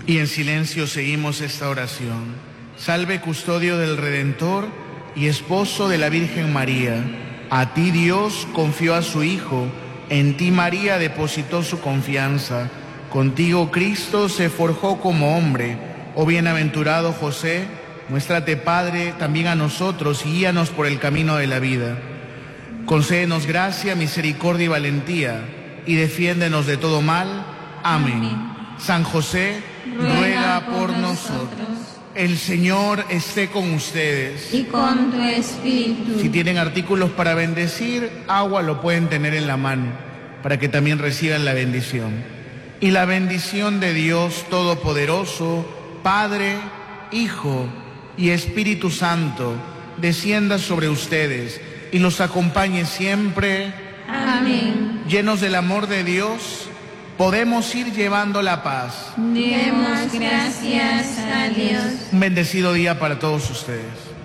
Y en silencio seguimos esta oración. Salve, custodio del Redentor y esposo de la Virgen María. A ti Dios confió a su Hijo, en ti María depositó su confianza. Contigo Cristo se forjó como hombre. Oh bienaventurado José, muéstrate Padre también a nosotros y guíanos por el camino de la vida. Concédenos gracia, misericordia y valentía, y defiéndenos de todo mal. Amén. San José, ruega por nosotros. El Señor esté con ustedes. Y con tu espíritu. Si tienen artículos para bendecir, agua lo pueden tener en la mano, para que también reciban la bendición. Y la bendición de Dios Todopoderoso, Padre, Hijo y Espíritu Santo, descienda sobre ustedes y los acompañe siempre. Amén. Llenos del amor de Dios, podemos ir llevando la paz. Demos gracias a Dios. Un bendecido día para todos ustedes.